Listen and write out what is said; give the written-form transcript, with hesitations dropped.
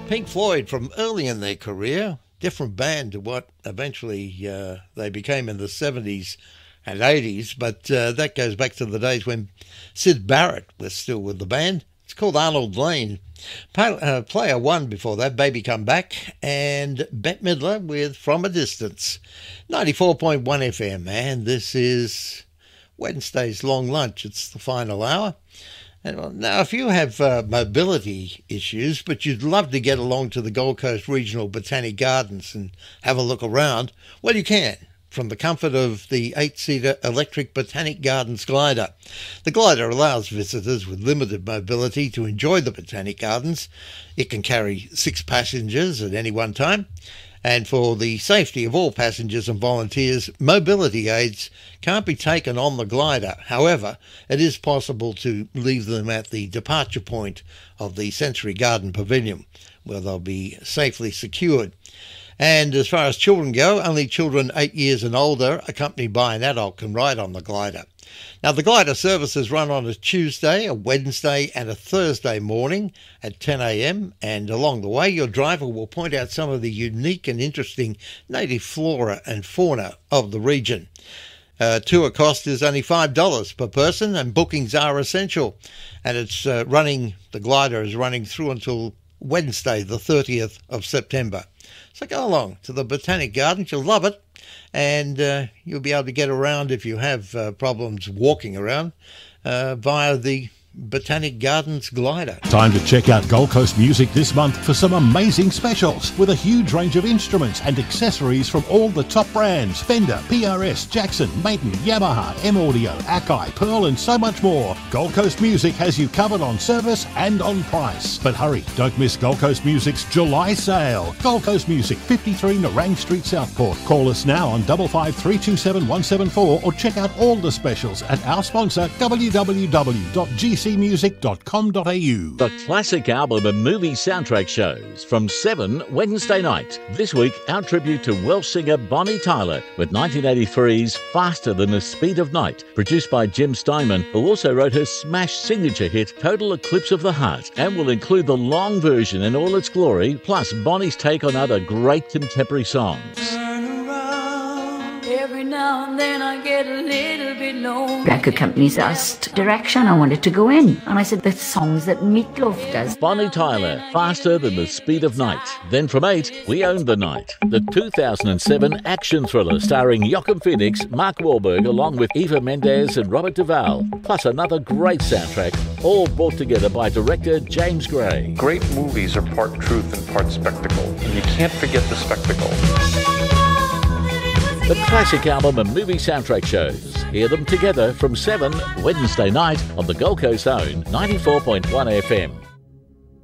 Pink Floyd, from early in their career, different band to what eventually they became in the 70s and 80s, but that goes back to the days when Syd Barrett was still with the band. It's called Arnold Layne. Player one before that, Baby Come Back, and Bette Midler with From a Distance. 94.1 FM, and this is Wednesday's Long Lunch. It's the final hour. And now, if you have mobility issues, but you'd love to get along to the Gold Coast Regional Botanic Gardens and have a look around, well, you can, from the comfort of the 8-seater electric Botanic Gardens glider. The glider allows visitors with limited mobility to enjoy the Botanic Gardens. It can carry 6 passengers at any one time. And for the safety of all passengers and volunteers, mobility aids can't be taken on the glider. However, it is possible to leave them at the departure point of the Sensory Garden Pavilion, where they'll be safely secured. And as far as children go, only children 8 years and older, accompanied by an adult, can ride on the glider. Now, the glider services run on a Tuesday, a Wednesday and a Thursday morning at 10 a.m. And along the way, your driver will point out some of the unique and interesting native flora and fauna of the region. Tour cost is only $5 per person, and bookings are essential. And the glider is running through until Wednesday, the 30th of September. So go along to the Botanic Gardens. You'll love it. And you'll be able to get around if you have problems walking around via the Botanic Gardens glider. Time to check out Gold Coast Music this month for some amazing specials with a huge range of instruments and accessories from all the top brands: Fender, PRS, Jackson, Maiden, Yamaha, M-Audio, Akai, Pearl and so much more. Gold Coast Music has you covered on service and on price. But hurry, don't miss Gold Coast Music's July sale. Gold Coast Music, 53 Nerang Street, Southport. Call us now on 55327174 or check out all the specials at our sponsor www.gcmusic.com.au. The classic album and movie soundtrack shows from 7 Wednesday night. This week, our tribute to Welsh singer Bonnie Tyler with 1983's Faster Than the Speed of Night, produced by Jim Steinman, who also wrote her smash signature hit Total Eclipse of the Heart, and will include the long version in all its glory, plus Bonnie's take on other great contemporary songs. Every now and then I get a little bit lonely. Record companies asked direction. I wanted to go in. And I said, the songs that Meat Loaf does. Bonnie Tyler, Faster Than the Speed of Night. Then from 8, We Own the Night. The 2007 action thriller starring Joaquin Phoenix, Mark Wahlberg, along with Eva Mendes and Robert Duvall. Plus another great soundtrack, all brought together by director James Gray. Great movies are part truth and part spectacle. And you can't forget the spectacle. The classic album and movie soundtrack shows. Hear them together from 7 Wednesday night on the Gold Coast own 94.1 FM.